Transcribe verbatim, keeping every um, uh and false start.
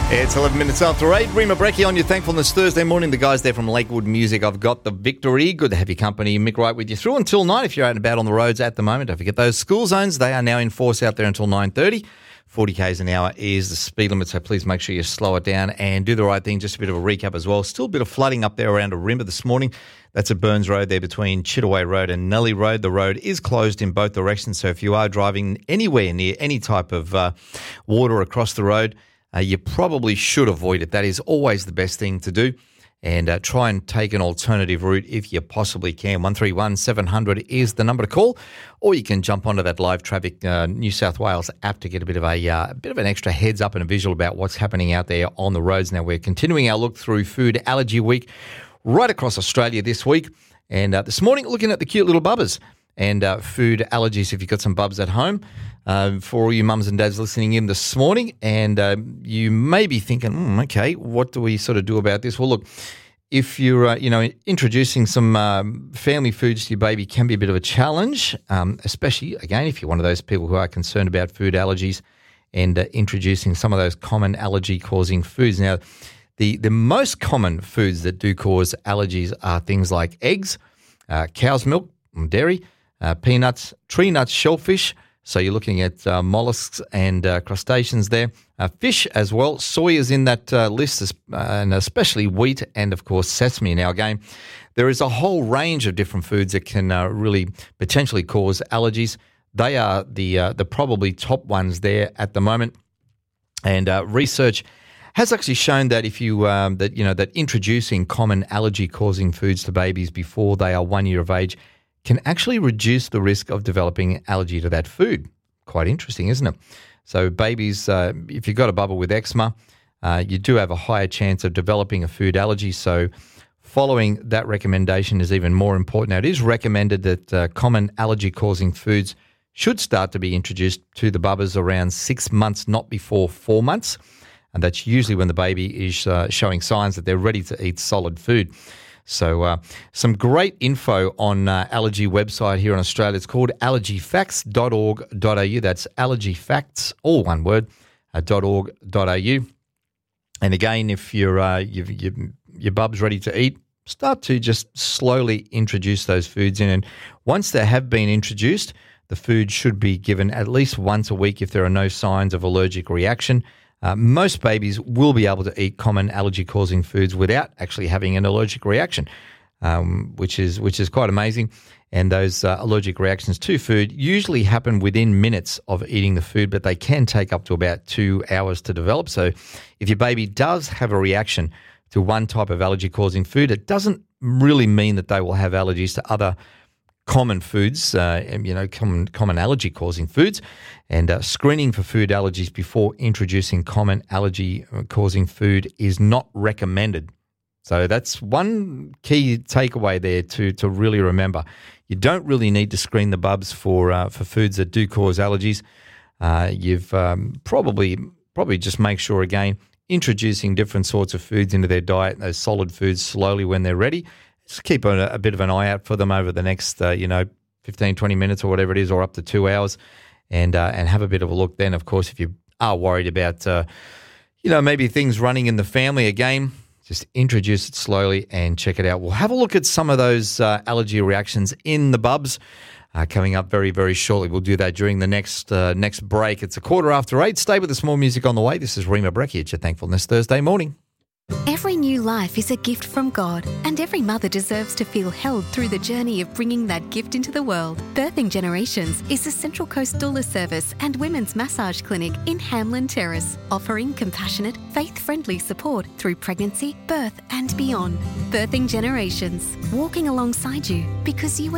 It's eleven minutes after eight. Rima Brecchi on your Thankfulness Thursday morning. The guys there from Lakewood Music, I've got the victory. Good to have your company. Mick Wright with you through until nine if you're out and about on the roads at the moment. Don't forget those school zones. They are now in force out there until nine thirty. forty kays an hour is the speed limit, so please make sure you slow it down and do the right thing. Just a bit of a recap as well. Still a bit of flooding up there around Ourimbah this morning. That's at Burns Road there between Chittaway Road and Nellie Road. The road is closed in both directions, so if you are driving anywhere near any type of uh, water across the road, Uh, you probably should avoid it. That is always the best thing to do. And uh, try and take an alternative route if you possibly can. one three one seven hundred is the number to call. Or you can jump onto that Live Traffic uh, New South Wales app to get a bit of a, uh, a bit of an extra heads up and a visual about what's happening out there on the roads. Now, we're continuing our look through Food Allergy Week right across Australia this week. And uh, this morning, looking at the cute little bubbers and uh, food allergies if you've got some bubs at home. Uh, for all you mums and dads listening in this morning, and uh, you may be thinking, mm, okay, what do we sort of do about this? Well, look, if you're, uh, you know, introducing some um, family foods to your baby can be a bit of a challenge, um, especially, again, if you're one of those people who are concerned about food allergies and uh, introducing some of those common allergy-causing foods. Now, the, the most common foods that do cause allergies are things like eggs, uh, cow's milk, dairy, uh, peanuts, tree nuts, shellfish. So you're looking at uh, mollusks and uh, crustaceans there. Uh, fish as well. Soy is in that uh, list, uh, and especially wheat and, of course, sesame. Now, again, there is a whole range of different foods that can uh, really potentially cause allergies. They are the uh, the probably top ones there at the moment. And uh, research has actually shown that if you um, that you know that introducing common allergy-causing foods to babies before they are one year of age can actually reduce the risk of developing allergy to that food. Quite interesting, isn't it? So babies, uh, if you've got a bubble with eczema, uh, you do have a higher chance of developing a food allergy. So following that recommendation is even more important. Now, it is recommended that uh, common allergy-causing foods should start to be introduced to the bubbers around six months, not before four months. And that's usually when the baby is uh, showing signs that they're ready to eat solid food. So uh, some great info on uh, allergy website here in Australia. It's called allergy facts dot org dot a u. That's allergyfacts, all one word, uh, .org.au. And again, if you're, uh, you've, you've, your bub's ready to eat, start to just slowly introduce those foods in. And once they have been introduced, the food should be given at least once a week if there are no signs of allergic reaction. Uh, most babies will be able to eat common allergy-causing foods without actually having an allergic reaction, um, which is which is quite amazing. And those uh, allergic reactions to food usually happen within minutes of eating the food, but they can take up to about two hours to develop. So if your baby does have a reaction to one type of allergy-causing food, it doesn't really mean that they will have allergies to other common foods, uh, you know, common, common allergy-causing foods, and uh, screening for food allergies before introducing common allergy-causing food is not recommended. So that's one key takeaway there to to really remember. You don't really need to screen the bubs for uh, for foods that do cause allergies. Uh, you've um, probably probably just make sure again introducing different sorts of foods into their diet, those solid foods slowly when they're ready. Just keep a, a bit of an eye out for them over the next, uh, you know, fifteen, twenty minutes or whatever it is, or up to two hours, and uh, and have a bit of a look then. Of course, if you are worried about, uh, you know, maybe things running in the family again, just introduce it slowly and check it out. We'll have a look at some of those uh, allergy reactions in the bubs uh, coming up very, very shortly. We'll do that during the next uh, next break. It's a quarter after eight. Stay with us, more music on the way. This is Rima Brecchi at your Thankfulness Thursday morning. Every new life is a gift from God, and every mother deserves to feel held through the journey of bringing that gift into the world. Birthing Generations is a Central Coast doula service and women's massage clinic in Hamlin Terrace, offering compassionate, faith-friendly support through pregnancy, birth and beyond. Birthing Generations, walking alongside you because you